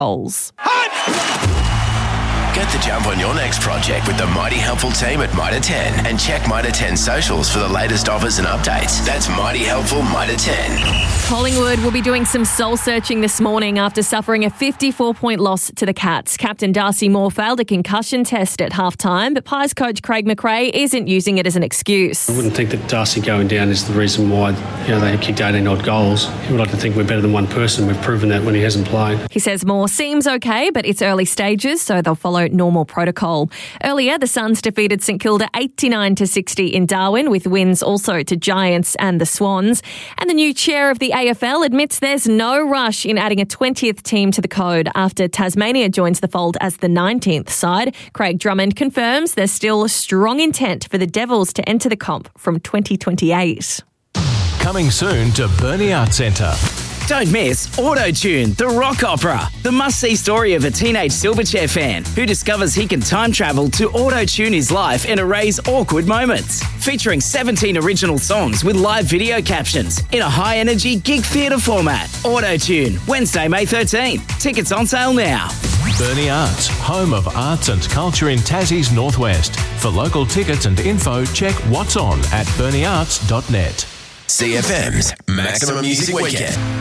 goals. Get the jump on your next project with the Mighty Helpful team at Mitre 10 and check Mitre 10 socials for the latest offers and updates. That's Mighty Helpful Mitre 10. Collingwood will be doing some soul-searching this morning after suffering a 54-point loss to the Cats. Captain Darcy Moore failed a concussion test at half-time, but Pies coach Craig McRae isn't using it as an excuse. I wouldn't think that Darcy going down is the reason why they kicked 18-odd goals. He would like to think we're better than one person. We've proven that when he hasn't played. He says Moore seems okay, but it's early stages, so they'll follow normal protocol. Earlier, the Suns defeated St Kilda 89-60 in Darwin, with wins also to Giants and the Swans. And the new chair of the AFL admits there's no rush in adding a 20th team to the code after Tasmania joins the fold as the 19th side. Craig Drummond confirms there's still strong intent for the Devils to enter the comp from 2028. Coming soon to Burnie Arts Centre. Don't miss Auto-Tune, the rock opera, the must-see story of a teenage Silverchair fan who discovers he can time travel to auto-tune his life and erase awkward moments. Featuring 17 original songs with live video captions in a high-energy gig theatre format. Auto-Tune, Wednesday, May 13th. Tickets on sale now. Burnie Arts, home of arts and culture in Tassie's Northwest. For local tickets and info, check what's on at burniearts.net. CFM's Maximum Music Weekend.